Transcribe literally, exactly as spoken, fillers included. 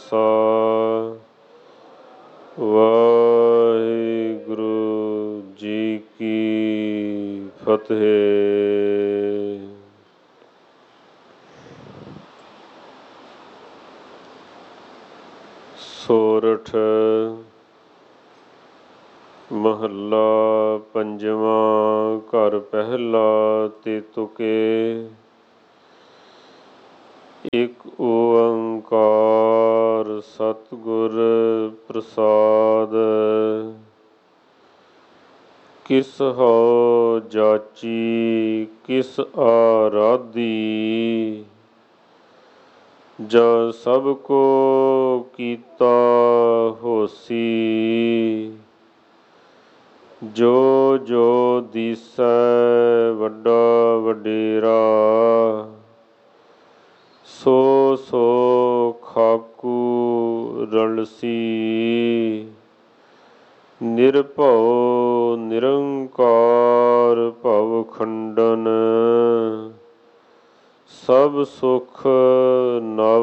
ਖਾਲਸਾ ਵਾਹਿਗੁਰੂ ਜੀ ਕੀ ਫਤਿਹ। ਸੋਰਠ ਮਹੱਲਾ ਪੰਜਵਾਂ। ਘਰ ਪਹਿਲਾ ਤੇ ਤੁਕੇ। ਇਕ ਓੰਕਾਰ ਸਤਿਗੁਰ ਪ੍ਰਸਾਦ। ਕਿਸ ਹਉ ਜਾਚੀ ਕਿਸ ਆਰਾਧੀ। ਜਾਂ ਸਭ ਕੋ ਕੀਤਾ ਹੋਸੀ। ਜੋ ਜੋ ਦੀਸੈ ਵੱਡਾ ਵਡੇਰਾ। ਸੋ ਸੋ ਖਾਕੂ ਰਲਸੀ। ਨਿਰਭਉ ਨਿਰੰਕਾਰ ਭਵ ਖੰਡਨ। ਸਭ ਸੁਖ ਨਵ